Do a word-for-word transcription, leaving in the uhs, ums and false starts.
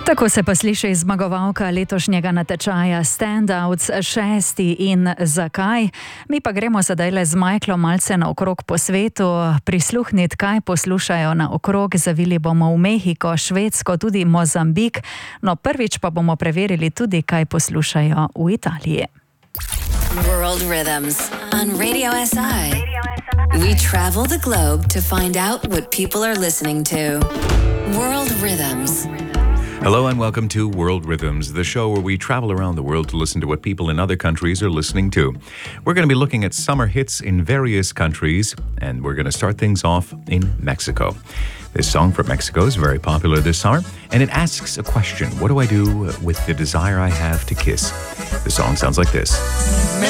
Tako se pa sliši zmagovalka letošnjega natečaja Standouts šesti in zakaj. Mi pa gremo sedaj le z Michaelom malce naokrog po svetu, prisluhniti, kaj poslušajo naokrog. Zavili bomo v Mehiko, Švedsko, tudi Mozambik. No, prvič pa bomo preverili tudi, kaj poslušajo v Italiji. World Rhythms on Radio S I. We travel the globe to find out what people are listening to. World Rhythms. Hello and welcome to World Rhythms, the show where we travel around the world to listen to what people in other countries are listening to. We're going to be looking at summer hits in various countries, and we're going to start things off in Mexico. This song from Mexico is very popular this summer, and it asks a question: what do I do with the desire I have to kiss? The song sounds like this.